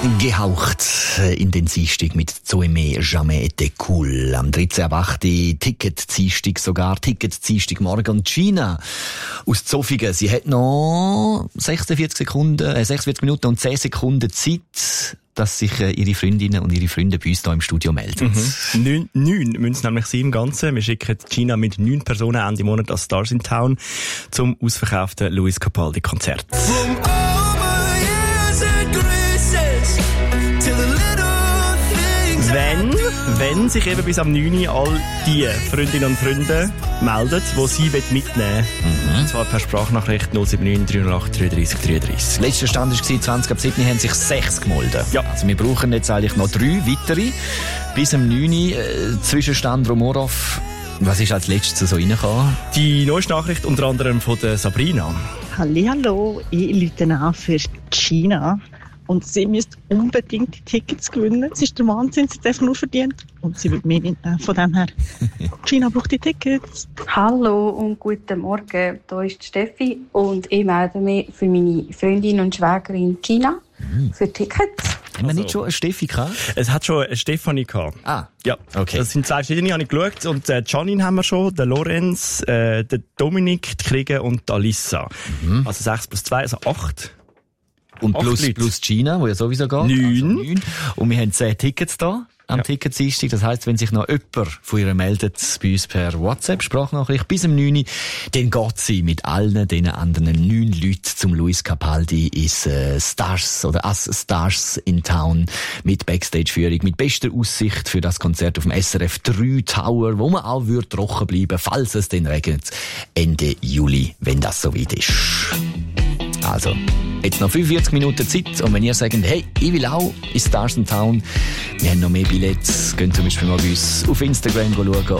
Gehaucht in den Dienstag mit «Zoeme jamais été cool». Am 13.8. Ticket-Dienstag sogar, Ticket-Dienstag morgen. Und Gina aus Zofingen, sie hat noch 46 Minuten und 10 Sekunden Zeit, dass sich ihre Freundinnen und ihre Freunde bei uns hier im Studio melden. 9 müssen es nämlich sein im Ganzen. Wir schicken Gina mit 9 Personen Ende Monat als Stars in Town zum ausverkauften Luis Capaldi-Konzert. Wenn sich eben bis am 9. all die Freundinnen und Freunde melden, die sie mitnehmen wollen. Und zwar per Sprachnachricht 079 308 33 33. Letzter Stand war 20 ab 7 haben sich 6 gemeldet. Ja. Also wir brauchen jetzt eigentlich noch 3 weitere. Bis am 9. Zwischenstand Romorov. Was ist als letztes so reingekommen? Die neueste Nachricht unter anderem von der Sabrina. Hallihallo, ich rufe an für Gina. Und sie müsste unbedingt die Tickets gewinnen. Es ist der Wahnsinn, sie hat einfach nur verdient. Und sie wird mehr mitnehmen. Von dem her, Gina braucht die Tickets. Hallo und guten Morgen, hier ist die Steffi und ich melde mich für meine Freundin und Schwägerin Gina für Tickets. Haben wir nicht schon eine Steffi gehabt? Es hat schon eine Stefanie gehabt. Ah, ja, okay. Das sind 2 verschiedene, habe ich geschaut. Und Janine haben wir schon, den Lorenz, den Dominik, die Kriege und die Alissa. Also 6 plus 2, also 8. Und plus Gina, wo ja sowieso geht. 9. Also 9. Und wir haben 10 Tickets da am Ticketdienstag. Das heisst, wenn sich noch jemand von ihr meldet bei uns per WhatsApp-Sprachnachricht bis am 9, dann geht sie mit allen diesen anderen 9 Leuten zum Luis Capaldi ins Stars oder as Stars in Town mit Backstage-Führung, mit bester Aussicht für das Konzert auf dem SRF 3 Tower, wo man auch trocken bleiben, falls es dann regnet, Ende Juli, wenn das so weit ist. Also, jetzt noch 45 Minuten Zeit und wenn ihr sagt, hey, ich will auch in Stars in Town, wir haben noch mehr Billets, könnt zum Beispiel mal bei uns auf Instagram schauen